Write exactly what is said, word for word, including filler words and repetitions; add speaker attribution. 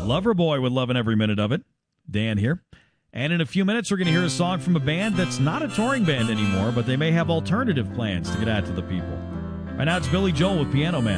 Speaker 1: Loverboy with Loving Every Minute of It. Dan here. And in a few minutes, we're going to hear a song from a band that's not a touring band anymore, but they may have alternative plans to get out to the people. Right now, it's Billy Joel with Piano Man.